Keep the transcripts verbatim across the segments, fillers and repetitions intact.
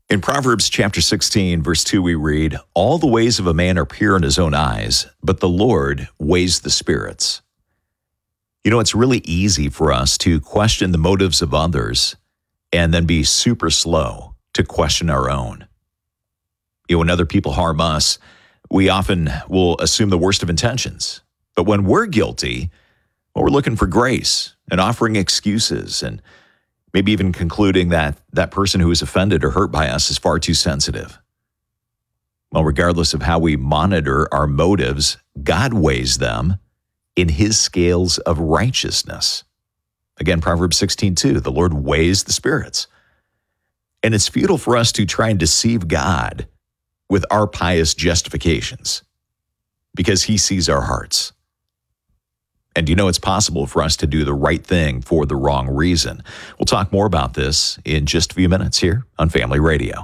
In Proverbs chapter sixteen, verse two, we read, "All the ways of a man are pure in his own eyes, but the Lord weighs the spirits." You know, it's really easy for us to question the motives of others and then be super slow to question our own. You know, when other people harm us, we often will assume the worst of intentions. But when we're guilty, well, we're looking for grace and offering excuses and maybe even concluding that that person who is offended or hurt by us is far too sensitive. Well, regardless of how we monitor our motives, God weighs them in his scales of righteousness. Again, Proverbs sixteen two, the Lord weighs the spirits. And it's futile for us to try and deceive God with our pious justifications because he sees our hearts. And you know it's possible for us to do the right thing for the wrong reason. We'll talk more about this in just a few minutes here on Family Radio.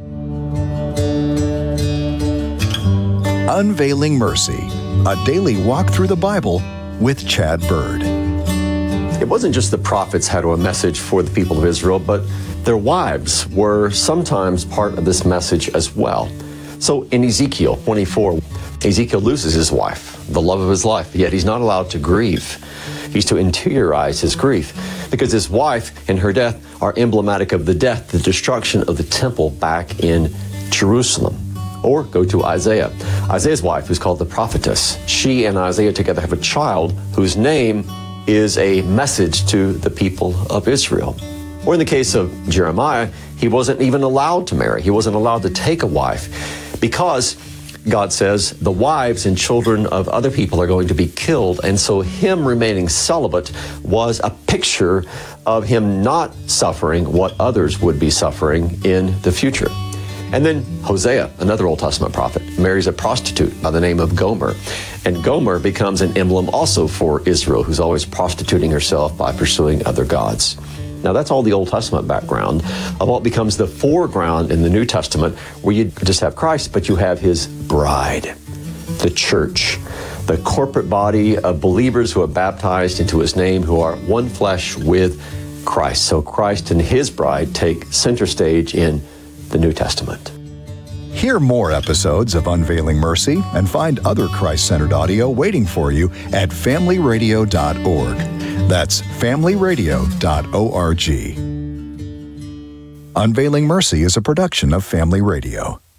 Unveiling Mercy, a daily walk through the Bible with Chad Bird. It wasn't just the prophets had a message for the people of Israel, but their wives were sometimes part of this message as well. So in Ezekiel twenty-four, Ezekiel loses his wife, the love of his life, yet he's not allowed to grieve. He's to interiorize his grief because his wife and her death are emblematic of the death, the destruction of the temple back in Jerusalem. Or go to Isaiah. Isaiah's wife, who's called the prophetess, she and Isaiah together have a child whose name is a message to the people of Israel. Or in the case of Jeremiah, he wasn't even allowed to marry. He wasn't allowed to take a wife because God says the wives and children of other people are going to be killed. And so him remaining celibate was a picture of him not suffering what others would be suffering in the future. And then Hosea, another Old Testament prophet, marries a prostitute by the name of Gomer. And Gomer becomes an emblem also for Israel, who's always prostituting herself by pursuing other gods. Now, that's all the Old Testament background of what becomes the foreground in the New Testament, where you just have Christ, but you have his bride, the church, the corporate body of believers who are baptized into his name, who are one flesh with Christ. So Christ and his bride take center stage in the New Testament. Hear more episodes of Unveiling Mercy and find other Christ-centered audio waiting for you at family radio dot org. That's family radio dot org. Unveiling Mercy is a production of Family Radio.